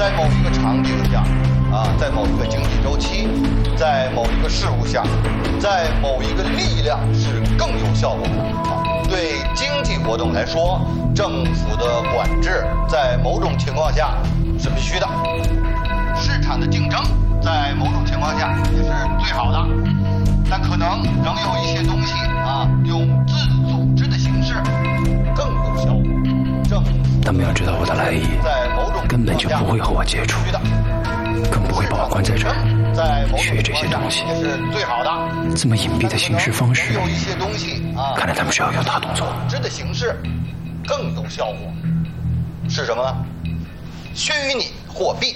在某一个场景下，在某一个经济周期，在某一个事物下，在某一个力量是更有效果的。对经济活动来说，政府的管制在某种情况下是必须的，市场的竞争在某种情况下也是最好的，但可能仍有一些东西用自组织的形式更有效果。 他们要知道我的来意，根本就不会和我接触，更不会把我关在这儿学这些东西。这么隐蔽的行事方式，看来他们是要有大动作。 这的形式更有效果，是什么呢？虚拟货币。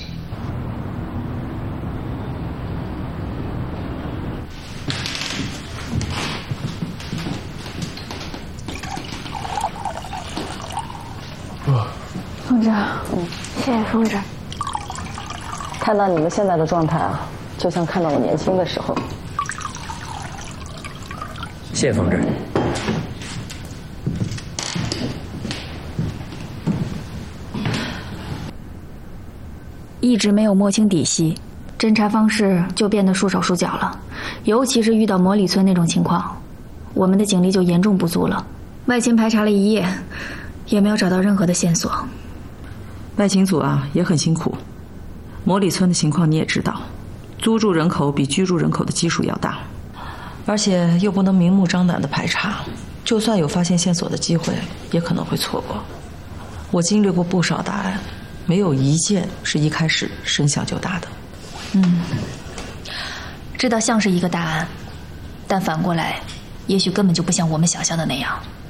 风筝，谢谢风筝。 看到你们现在的状态就像看到我年轻的时候。 谢谢风筝。 一直没有摸清底细，侦查方式就变得束手束脚了。尤其是遇到魔里村那种情况，我们的警力就严重不足了。外勤排查了一夜，也没有找到任何的线索。 外勤组也很辛苦。魔里村的情况你也知道，租住人口比居住人口的基数要大，而且又不能明目张胆的排查，就算有发现线索的机会，也可能会错过。我经历过不少大案，没有一件是一开始声响就大的。 这倒像是一个大案，但反过来，也许根本就不像我们想象的那样。